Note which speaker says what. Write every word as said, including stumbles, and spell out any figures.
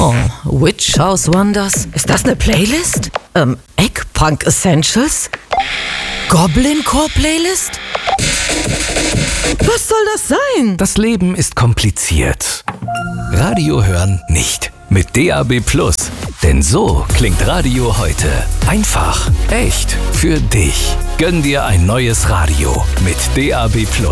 Speaker 1: Oh, Witch House Wonders? Ist das eine Playlist? Ähm, Eggpunk Essentials? Goblin Core Playlist? Was soll das sein?
Speaker 2: Das Leben ist kompliziert. Radio hören nicht. Mit D A B Plus. Denn so klingt Radio heute. Einfach, echt, für dich. Gönn dir ein neues Radio mit D A B Plus.